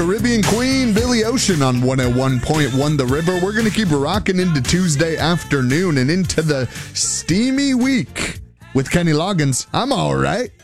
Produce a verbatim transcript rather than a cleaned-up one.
Caribbean Queen, Billy Ocean on one oh one point one The River. We're going to keep rocking into Tuesday afternoon and into the steamy week with Kenny Loggins. I'm all right.